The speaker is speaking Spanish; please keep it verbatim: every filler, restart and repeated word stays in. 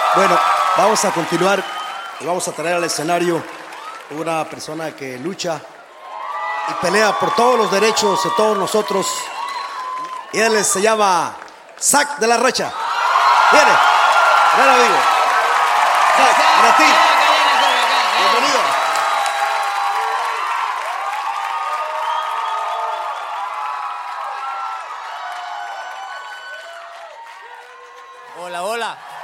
Bueno, vamos a continuar y vamos a traer al escenario una persona que lucha y pelea por todos los derechos de todos nosotros. Y él se llama Zack de la Rocha. Viene, ven amigo. Zack, para ti. Bienvenido. Hola, hola.